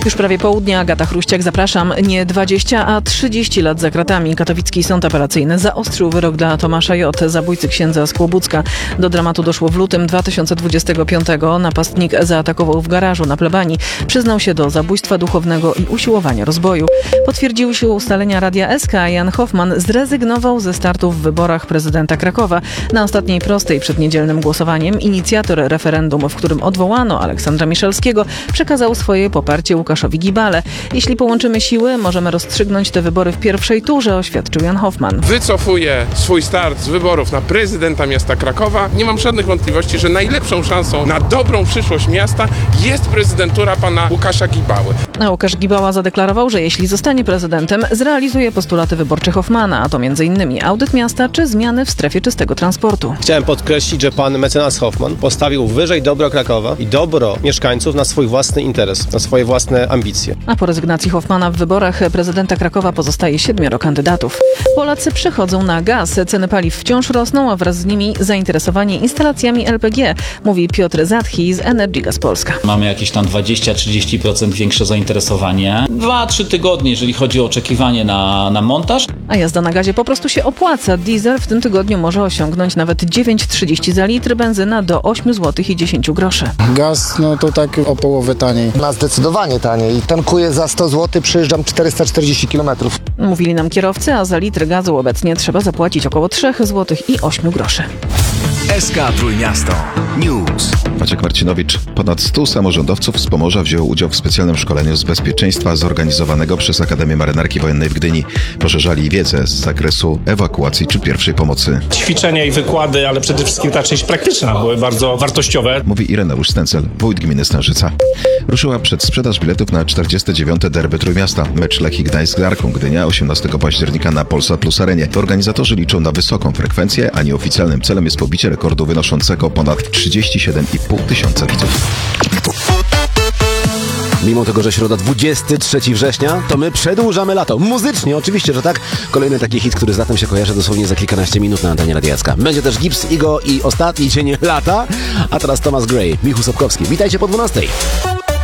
Już prawie południe, Agata Chruściak, zapraszam. Nie 20, a 30 lat za kratami. Katowicki Sąd Apelacyjny zaostrzył wyrok dla Tomasza J., zabójcy księdza z Kłobucka. Do dramatu doszło w lutym 2025. Napastnik zaatakował w garażu na plebanii. Przyznał się do zabójstwa duchownego i usiłowania rozboju. Potwierdziły się ustalenia Radia SK, a Jan Hoffman zrezygnował ze startu w wyborach prezydenta Krakowa. Na ostatniej prostej przed niedzielnym głosowaniem inicjator referendum, w którym odwołano Aleksandra Miszalskiego, przekazał swoje poparcie Łukaszowi Gibale. Jeśli połączymy siły, możemy rozstrzygnąć te wybory w pierwszej turze, oświadczył Jan Hoffman. Wycofuję swój start z wyborów na prezydenta miasta Krakowa. Nie mam żadnych wątpliwości, że najlepszą szansą na dobrą przyszłość miasta jest prezydentura pana Łukasza Gibały. A Łukasz Gibała zadeklarował, że jeśli zostanie prezydentem, zrealizuje postulaty wyborcze Hoffmana, a to m.in. audyt miasta czy zmiany w strefie czystego transportu. Chciałem podkreślić, że pan mecenas Hoffman postawił wyżej dobro Krakowa i dobro mieszkańców na swój własny interes, na swoje własne ambicje. A po rezygnacji Hoffmana w wyborach prezydenta Krakowa pozostaje 7 kandydatów. Polacy przechodzą na gaz. Ceny paliw wciąż rosną, a wraz z nimi zainteresowanie instalacjami LPG, mówi Piotr Zatchi z Energy Gas Polska. Mamy jakieś tam 20-30% większe zainteresowanie. 2-3 tygodnie, jeżeli chodzi o oczekiwanie na montaż. A jazda na gazie po prostu się opłaca. Diesel w tym tygodniu może osiągnąć nawet 9,30 za litr, benzyna do 8 zł i 10 groszy. Gaz, no to tak o połowę taniej. Na zdecydowanie taniej. Tankuję za 100 zł, przejeżdżam 440 km. Mówili nam kierowcy, a za litr gazu obecnie trzeba zapłacić około 3 zł i 8 groszy. SK Trójmiasto News. Maciek Marcinowicz. Ponad 100 samorządowców z Pomorza wzięło udział w specjalnym szkoleniu z bezpieczeństwa zorganizowanego przez Akademię Marynarki Wojennej w Gdyni. Poszerzali wiedzę z zakresu ewakuacji czy pierwszej pomocy. Ćwiczenia i wykłady, ale przede wszystkim ta część praktyczna były bardzo wartościowe. Mówi Ireneusz Stencel, wójt gminy Stężyca. Ruszyła przedsprzedaż biletów na 49. derby Trójmiasta. Mecz Lechii Gdańsk z Arką Gdynia 18 października na Polsat Plus Arenie. Organizatorzy liczą na wysoką frekwencję, a nieoficjalnym celem jest pobicie rekordu wynoszącego ponad 37,5 tysiąca widzów. Mimo tego, że środa 23 września, to my przedłużamy lato. Muzycznie, oczywiście, że tak. Kolejny taki hit, który z latem się kojarzy dosłownie za kilkanaście minut na antenie Radia SK. Będzie też Gibbs, Igo i ostatni dzień lata. A teraz Thomas Gray, Michu Sobkowski. Witajcie po 12.